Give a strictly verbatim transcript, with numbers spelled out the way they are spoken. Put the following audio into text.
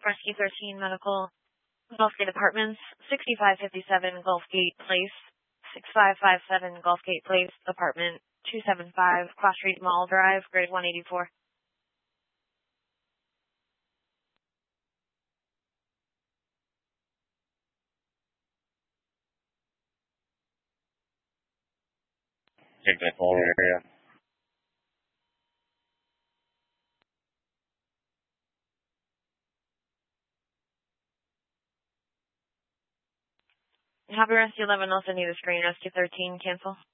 Rescue thirteen Medical, Gulfgate Apartments, sixty-five fifty-seven Gulfgate Place, sixty-five fifty-seven Gulfgate Place, Apartment two seventy-five, Cross Street Mall Drive, grade one eighty-four. Check that phone area. Happy Rescue eleven, also need a screen. Rescue thirteen, cancel.